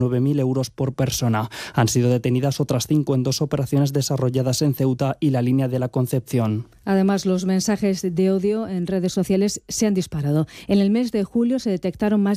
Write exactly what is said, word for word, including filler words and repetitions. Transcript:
nueve mil euros por persona. Han sido detenidas otras cinco en dos operaciones desarrolladas en Ceuta y la línea de la Concepción. Además, los mensajes de odio en redes sociales se han disparado. En el mes de julio se detectaron más